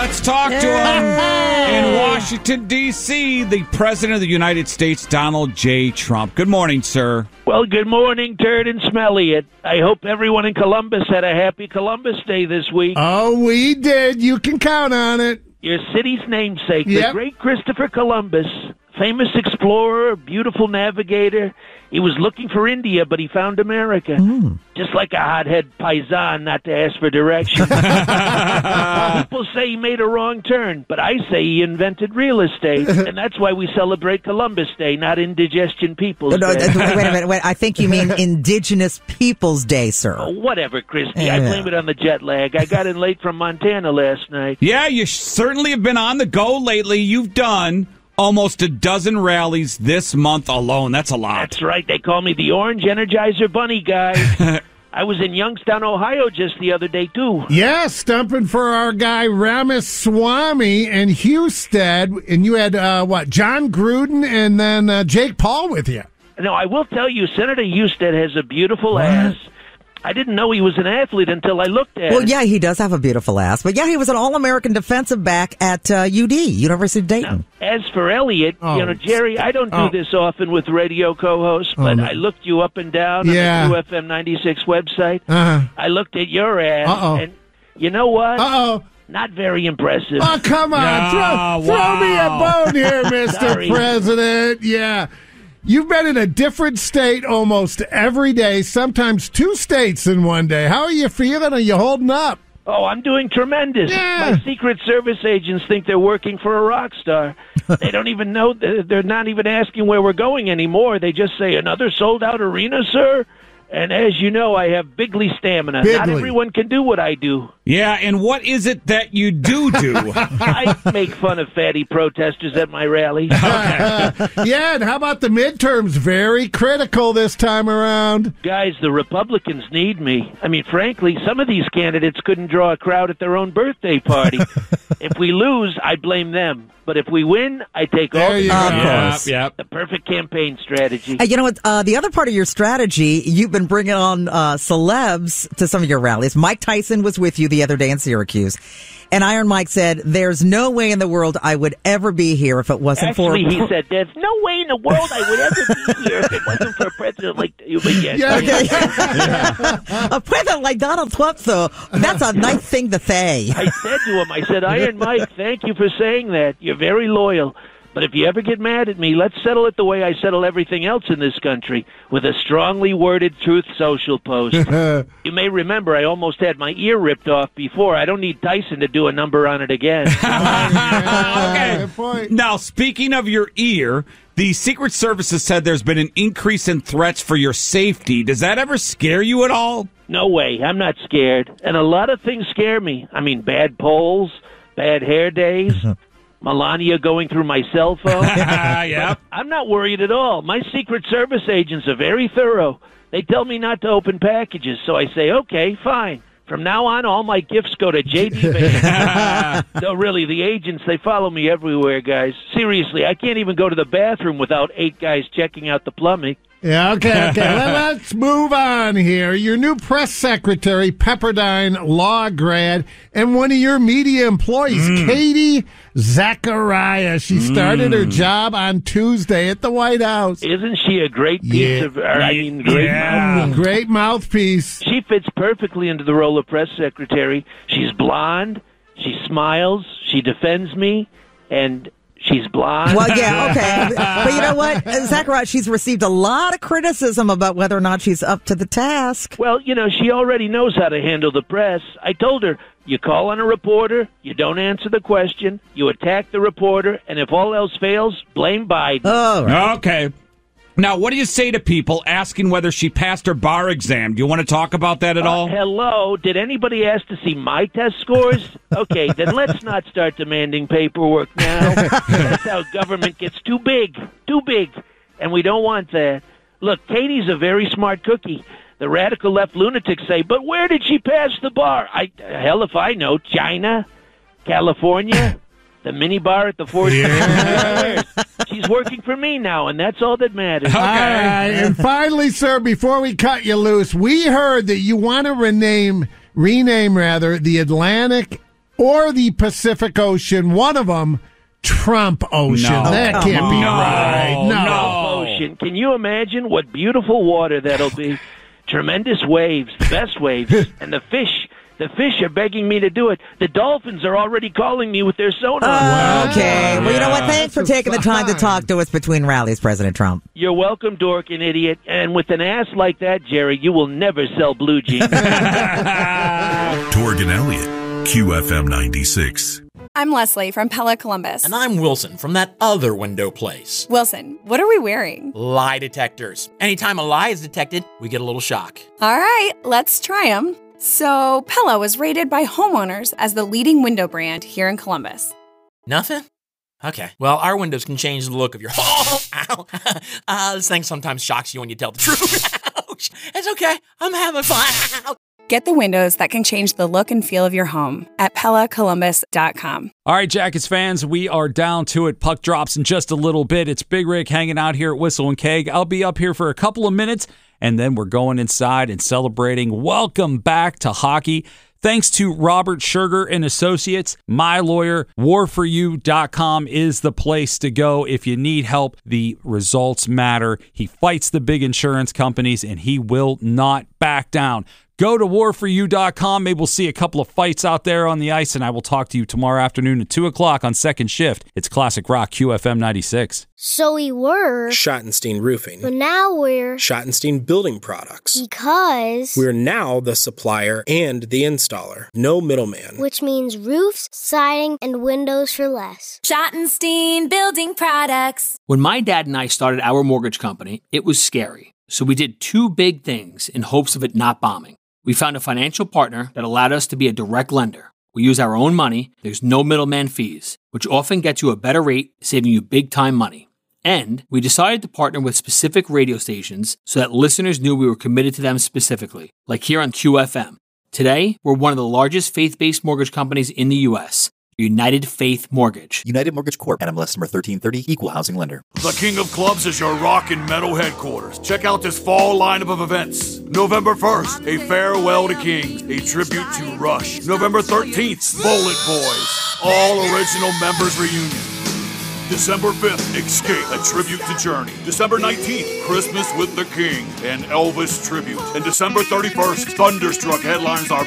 Let's talk to him. In Washington, D.C., the President of the United States, Donald J. Trump. Good morning, sir. Well, good morning, Turd and Smelly It. I hope everyone in Columbus had a happy Columbus Day this week. Oh, we did. You can count on it. Your city's namesake, the great Christopher Columbus, famous explorer, beautiful navigator. He was looking for India, but he found America. Just like a hothead paisan, not to ask for directions. People say he made a wrong turn, but I say he invented real estate, and that's why we celebrate Columbus Day, not Indigestion Peoples Day. Wait a minute. I think you mean Indigenous Peoples Day, sir. Oh, whatever, Christy. I blame it on the jet lag. I got in late from Montana last night. Yeah, you certainly have been on the go lately. You've done almost a dozen rallies this month alone. That's a lot. That's right. They call me the Orange Energizer Bunny guy. I was in Youngstown, Ohio just the other day, too. Yeah, stumping for our guy Ramaswamy and Husted. And you had, John Gruden and then Jake Paul with you. No, I will tell you, Senator Husted has a beautiful ass. I didn't know he was an athlete until I looked at him. Well, yeah, he does have a beautiful ass. But, yeah, he was an All-American defensive back at UD, University of Dayton. Now, as for Elliot, Jerry, I don't do this often with radio co-hosts, but I looked you up and down on the QFM 96 website. I looked at your ass, and you know what? Not very impressive. Oh, come on. Throw me a bone here, Mr. President. Yeah. You've been in a different state almost every day, sometimes two states in one day. How are you feeling? Are you holding up? Oh, I'm doing tremendous. Yeah. My Secret Service agents think they're working for a rock star. They don't even know. They're not even asking where we're going anymore. They just say, another sold-out arena, sir? And as you know, I have bigly stamina. Not everyone can do what I do. Yeah, and what is it that you do? I make fun of fatty protesters at my rally. Yeah, and how about the midterms? Very critical this time around. Guys, the Republicans need me. I mean, frankly, some of these candidates couldn't draw a crowd at their own birthday party. If we lose, I blame them. But if we win, I take all the credit. Yep. The perfect campaign strategy. You know what? The other part of your strategy, you've been bringing on celebs to some of your rallies. Mike Tyson was with you the other day in Syracuse. And Iron Mike said, there's no way in the world I would ever be here if it wasn't for... Actually, he said, there's no way in the world I would ever be here if it wasn't for a president like you. A president like Donald Trump, though, that's a nice thing to say. I said to him, I said, Iron Mike, thank you for saying that. You're very loyal. But if you ever get mad at me, let's settle it the way I settle everything else in this country, with a strongly worded Truth Social post. You may remember I almost had my ear ripped off before. I don't need Tyson to do a number on it again. Okay. Now, speaking of your ear, the Secret Service has said there's been an increase in threats for your safety. Does that ever scare you at all? No way. I'm not scared. And a lot of things scare me. I mean, bad polls, bad hair days, Melania going through my cell phone. Yep. I'm not worried at all. My Secret Service agents are very thorough. They tell me not to open packages, so I say, okay, fine. From now on, all my gifts go to J.D. Vance. No, really, the agents, they follow me everywhere, guys. Seriously, I can't even go to the bathroom without 8 guys checking out the plumbing. Yeah, okay. Let's move on here. Your new press secretary, Pepperdine law grad, and one of your media employees, Katie Zachariah. She started her job on Tuesday at the White House. Isn't she a great piece of... Great mouthpiece. She fits perfectly into the role of press secretary. She's blonde, she smiles, she defends me, and... she's blonde. Well, yeah, okay. But you know what, Zachariah, she's received a lot of criticism about whether or not she's up to the task. Well, you know, she already knows how to handle the press. I told her, you call on a reporter, you don't answer the question, you attack the reporter, and if all else fails, blame Biden. Oh, right. Okay. Now, what do you say to people asking whether she passed her bar exam? Do you want to talk about that at all? Hello? Did anybody ask to see my test scores? Okay, then let's not start demanding paperwork now. That's how government gets too big, and we don't want that. Look, Katie's a very smart cookie. The radical left lunatics say, but where did she pass the bar? Hell if I know. China? California? The mini bar at the Four Seasons. She's working for me now, and that's all that matters. Okay. All right. And finally, sir, before we cut you loose, we heard that you want to rename the Atlantic or the Pacific Ocean. One of them, Trump Ocean. No. That can't be right. No. Ocean. Can you imagine what beautiful water that'll be? Tremendous waves, the best waves, and the fish. The fish are begging me to do it. The dolphins are already calling me with their sonar. Okay. Well, you know what? Thanks for taking the time to talk to us between rallies, President Trump. You're welcome, dork and idiot. And with an ass like that, Jerry, you will never sell blue jeans. Torg and Elliott, QFM 96. I'm Leslie from Pella Columbus. And I'm Wilson from that other window place. Wilson, what are we wearing? Lie detectors. Anytime a lie is detected, we get a little shock. All right, let's try them. So, Pella was rated by homeowners as the leading window brand here in Columbus. Nothing? Okay. Well, our windows can change the look of your home. Ow. This thing sometimes shocks you when you tell the truth. Ouch. It's okay. I'm having fun. Get the windows that can change the look and feel of your home at PellaColumbus.com. All right, Jackets fans, we are down to it. Puck drops in just a little bit. It's Big Rick hanging out here at Whistle and Keg. I'll be up here for a couple of minutes, and then we're going inside and celebrating. Welcome back to hockey. Thanks to Robert Sugar and Associates, my lawyer, warforyou.com is the place to go if you need help. The results matter. He fights the big insurance companies, and he will not back down. Go to warforyou.com. Maybe we'll see a couple of fights out there on the ice, and I will talk to you tomorrow afternoon at 2 o'clock on Second Shift. It's Classic Rock QFM 96. So we were Schottenstein Roofing. But now we're Schottenstein Building Products. Because We're now the supplier and the installer. No middleman. Which means roofs, siding, and windows for less. Schottenstein Building Products. When my dad and I started our mortgage company, it was scary. So we did two big things in hopes of it not bombing. We found a financial partner that allowed us to be a direct lender. We use our own money, there's no middleman fees, which often gets you a better rate, saving you big time money. And we decided to partner with specific radio stations so that listeners knew we were committed to them specifically, like here on QFM. Today, we're one of the largest faith-based mortgage companies in the U.S., United Faith Mortgage. United Mortgage Corp. NMLS number 1330, Equal Housing Lender. The King of Clubs is your rock and metal headquarters. Check out this fall lineup of events. November 1st, a farewell to Kings, a tribute to Rush. November 13th, Bullet Boys, all original members reunion. December 5th, Escape, a tribute to Journey. December 19th, Christmas with the King, an Elvis tribute. And December 31st, Thunderstruck headlines our